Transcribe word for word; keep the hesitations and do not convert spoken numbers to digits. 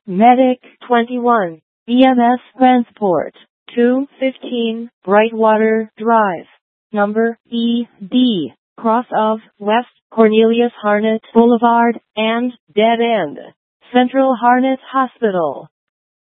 Medic twenty-one, E M S Transport, two fifteen, Brightwater Drive, number E D, cross of West Cornelius Harnett Boulevard and Dead End, Central Harnett Hospital.